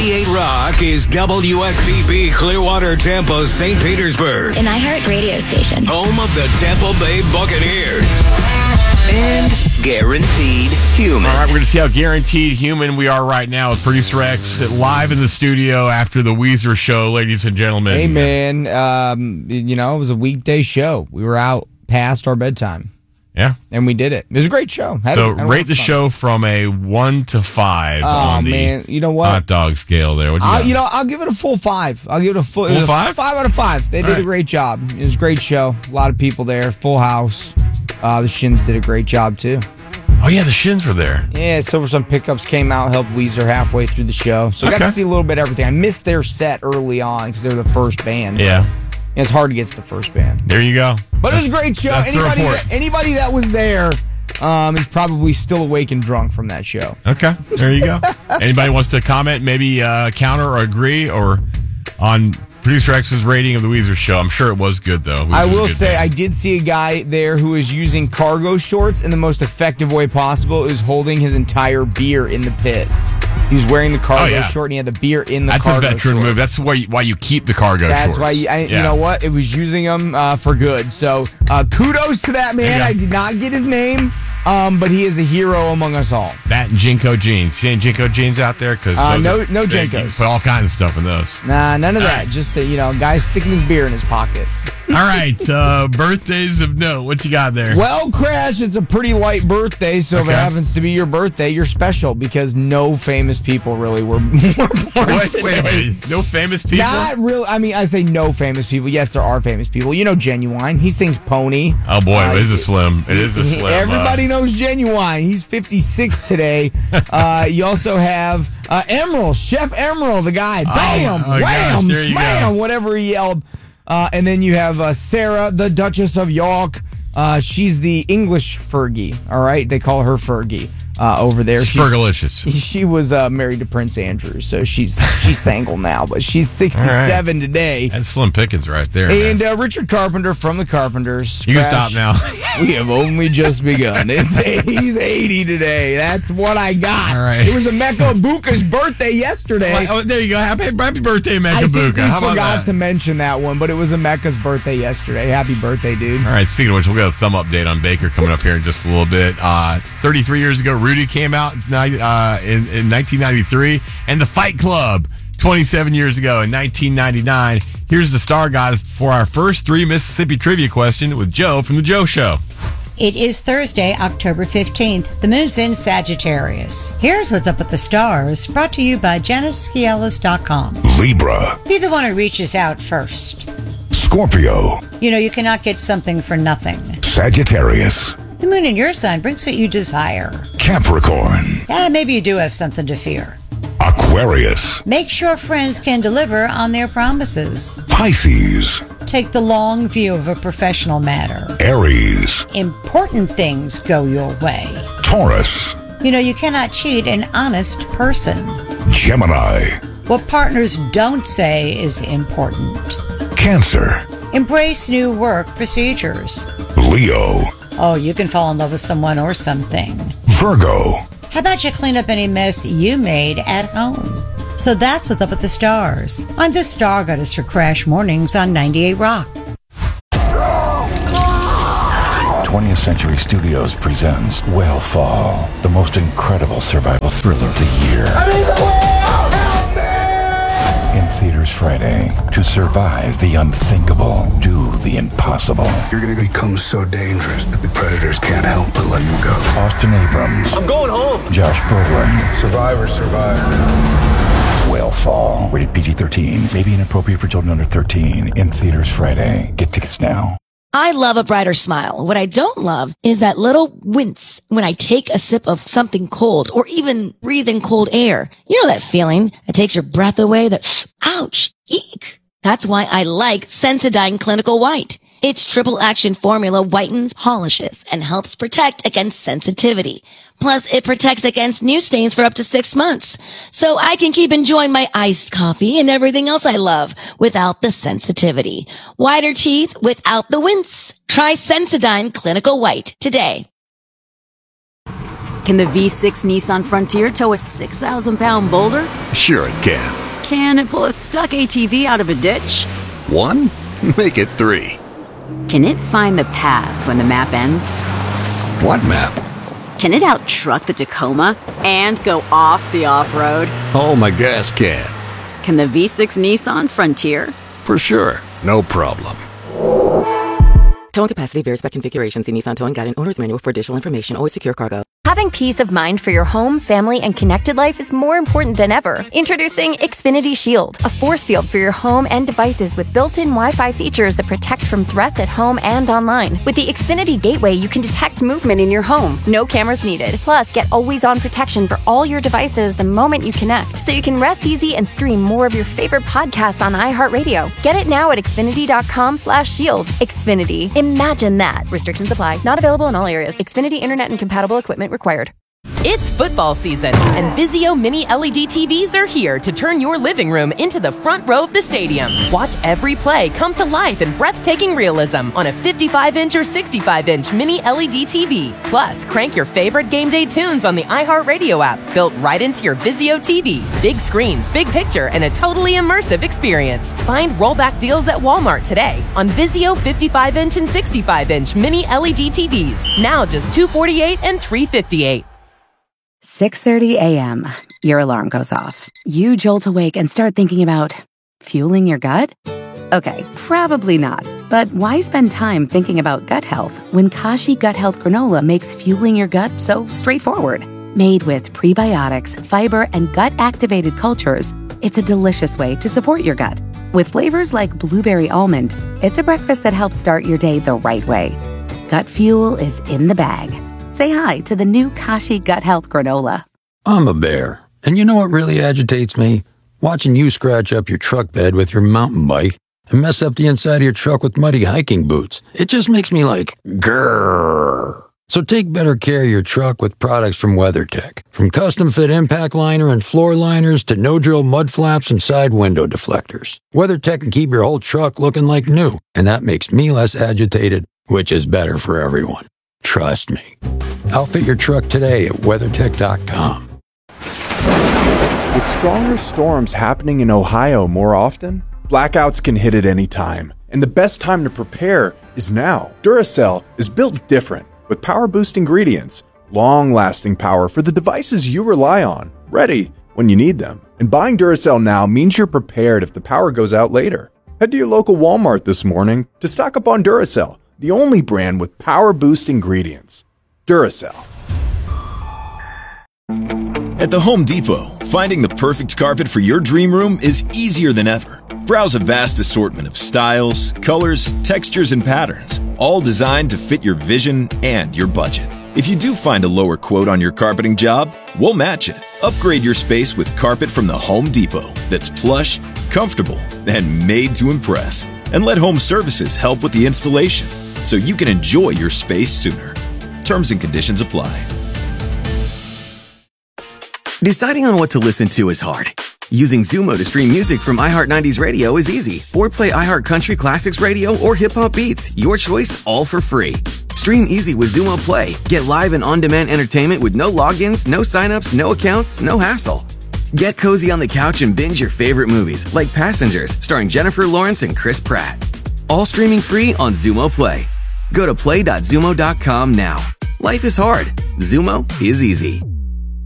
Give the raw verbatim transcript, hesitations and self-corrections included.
ninety-eight Rock is W X P B Clearwater, Tampa, Saint Petersburg. An iHeart radio station. Home of the Tampa Bay Buccaneers. And Guaranteed Human. All right, we're going to see how Guaranteed Human we are right now with Producer X live in the studio after the Weezer show, ladies and gentlemen. Hey, man. Um, you know, it was a weekday show. We were out past our bedtime. Yeah. And we did it. It was a great show. Had so a, had rate the fun. show from a one to five oh, on the man. You know what? hot dog scale there. What you, I'll, you know, I'll give it a full five. I'll give it a full, full it five? Five out of five. They All did right. a great job. It was a great show. A lot of people there. Full house. Uh, the Shins did a great job, too. Oh, yeah, the Shins were there. Yeah, Silver Sun Pickups came out, helped Weezer halfway through the show. So I okay. got to see a little bit of everything. I missed their set early on because they're the first band. Yeah. And it's hard to get to the first band. There you go. But it was a great show. That's Anybody the that, anybody that was there um, is probably still awake and drunk from that show. Okay, there you go. Anybody wants to comment, maybe uh, counter or agree or on Producer X's rating of the Weezer show? I'm sure it was good, though. Weezer's I will say, band. I did see a guy there who is using cargo shorts in the most effective way possible. It was holding his entire beer in the pit. He was wearing the cargo oh, yeah. short, and he had the beer in the That's cargo a veteran short. move. That's why you, why you keep the cargo That's shorts. why, you, I, yeah. you know what? It was using them uh, for good. So uh, kudos to that man. I did not get his name, um, but he is a hero among us all. That and Jinko jeans. See any Jinko jeans out there? Cause Uh, those no- are, no they- Jinkos. You can put all kinds of stuff in those. Nah, none of All that. right. Just a, you know, a guy sticking his beer in his pocket. All right, uh, birthdays of note. What you got there? Well, Crash, it's a pretty light birthday, so Okay. if it happens to be your birthday, you're special because no famous people really were, were born wait, today. wait a minute. No famous people? Not real. I mean, I say no famous people. Yes, there are famous people. You know Genuine. He sings Pony. Oh, boy, Uh, it is a slim. It is a he- slim. Everybody uh, knows Genuine. He's fifty-six today. uh, you also have uh, Emerald, Chef Emerald, the guy. Bam, oh, gosh, wham, there you slam, go. whatever he yelled. Uh, and then you have uh, Sarah, the Duchess of York. Uh, she's the English Fergie, all right? They call her Fergie uh, over there. She's Fergalicious. She was uh, married to Prince Andrew, so she's she's single now, but she's sixty-seven right. today. That's Slim Pickens right there. And uh, Richard Carpenter from the Carpenters. You can Crash, stop now. We have only just begun. It's he's eighty today. That's what I got. All right. It was Emeka Ibuka's birthday yesterday. Oh, there you go. Happy, happy birthday, I think we Mekabuka. How about forgot that? to mention that one, but it was Emeka's birthday yesterday. Happy birthday, dude. All right, speaking of which, we'll get a thumb update on Baker coming up here in just a little bit. Uh, thirty-three years ago, Rudy came out uh, in, in nineteen ninety-three, and The Fight Club twenty-seven years ago in nineteen ninety-nine. Here's the Star Goddess for our first three Mississippi trivia question with Joe from The Joe Show. It is Thursday, October fifteenth. The moon's in Sagittarius. Here's what's up with the stars, brought to you by Janet Scielis dot com. Libra, Be the one who reaches out first. Scorpio, You know, you cannot get something for nothing. Sagittarius, The moon in your sign brings what you desire. Capricorn, Yeah, maybe you do have something to fear. Aquarius, Make sure friends can deliver on their promises. Pisces, Take the long view of a professional matter. Aries, Important things go your way. Taurus, You know, you cannot cheat an honest person. Gemini, What partners don't say is important. Cancer, Embrace new work procedures. Leo, Oh, you can fall in love with someone or something. Virgo. How about you clean up any mess you made at home? So that's what's up with the stars. I'm the Star Goddess for Crash Mornings on ninety-eight Rock. twentieth Century Studios presents Whale Fall, the most incredible survival thriller of the year. I need the whale! Help me! In theaters Friday. To survive the unthinkable, do the impossible. You're gonna become so dangerous that the predators can't help but let you go. Austin Abrams. I'm going home. Josh Brolin. Survivors survive. Whale Fall. Rated P G thirteen. May be inappropriate for children under thirteen. In theaters Friday. Get tickets now. I love a brighter smile. What I don't love is that little wince when I take a sip of something cold or even breathe in cold air. You know that feeling that takes your breath away, that ouch, eek. That's why I like Sensodyne Clinical White. Its triple action formula whitens, polishes, and helps protect against sensitivity. Plus, it protects against new stains for up to six months. So I can keep enjoying my iced coffee and everything else I love without the sensitivity. Whiter teeth without the wince. Try Sensodyne Clinical White today. Can the V six Nissan Frontier tow a six thousand pound boulder? Sure it can. Can it pull a stuck A T V out of a ditch? One? Make it three. Can it find the path when the map ends? What map? Can it out-truck the Tacoma and go off the off-road? Oh, my gas can. Can the V six Nissan Frontier? For sure. No problem. Towing capacity varies by configuration. See Nissan Towing Guide and Owner's Manual for additional information. Always secure cargo. Having peace of mind for your home, family, and connected life is more important than ever. Introducing Xfinity Shield, a force field for your home and devices with built-in Wi-Fi features that protect from threats at home and online. With the Xfinity Gateway, you can detect movement in your home. No cameras needed. Plus, get always-on protection for all your devices the moment you connect, so you can rest easy and stream more of your favorite podcasts on iHeartRadio. Get it now at Xfinity.com slash shield. Xfinity. Imagine that. Restrictions apply. Not available in all areas. Xfinity Internet and compatible equipment required. It's football season, and Vizio Mini L E D T Vs are here to turn your living room into the front row of the stadium. Watch every play come to life in breathtaking realism on a fifty-five inch or sixty-five inch Mini L E D T V. Plus, crank your favorite game day tunes on the iHeartRadio app, built right into your Vizio T V. Big screens, big picture, and a totally immersive experience. Find rollback deals at Walmart today on Vizio fifty-five inch and sixty-five inch Mini L E D T Vs. Now just two hundred forty-eight dollars and three hundred fifty-eight dollars. six thirty a.m. Your alarm goes off. You jolt awake and start thinking about fueling your gut? Okay, probably not. But why spend time thinking about gut health when Kashi Gut Health Granola makes fueling your gut so straightforward? Made with prebiotics, fiber, and gut-activated cultures, it's a delicious way to support your gut. With flavors like blueberry almond, it's a breakfast that helps start your day the right way. Gut fuel is in the bag. Say hi to the new Kashi Gut Health Granola. I'm a bear, and you know what really agitates me? Watching you scratch up your truck bed with your mountain bike and mess up the inside of your truck with muddy hiking boots. It just makes me like, grrr. So take better care of your truck with products from WeatherTech. From custom-fit impact liner and floor liners to no-drill mud flaps and side window deflectors. WeatherTech can keep your whole truck looking like new, and that makes me less agitated, which is better for everyone. Trust me. Outfit your truck today at weathertech dot com. With stronger storms happening in Ohio more often, blackouts can hit at any time. And the best time to prepare is now. Duracell is built different, with power-boost ingredients, long-lasting power for the devices you rely on, ready when you need them. And buying Duracell now means you're prepared if the power goes out later. Head to your local Walmart this morning to stock up on Duracell, the only brand with power boost ingredients. Duracell. At the Home Depot, finding the perfect carpet for your dream room is easier than ever. Browse a vast assortment of styles, colors, textures, and patterns, all designed to fit your vision and your budget. If you do find a lower quote on your carpeting job, we'll match it. Upgrade your space with carpet from the Home Depot that's plush, comfortable, and made to impress. And let Home Services help with the installation, so you can enjoy your space sooner. Terms and conditions apply. Deciding on what to listen to is hard. Using Zumo to stream music from iHeart nineties Radio is easy. Or play iHeart Country Classics Radio or Hip Hop Beats. Your choice, all for free. Stream easy with Zumo Play. Get live and on-demand entertainment with no logins, no signups, no accounts, no hassle. Get cozy on the couch and binge your favorite movies, like Passengers, starring Jennifer Lawrence and Chris Pratt. All streaming free on Zumo Play. Go to play dot zumo dot com now. Life is hard. Zumo is easy.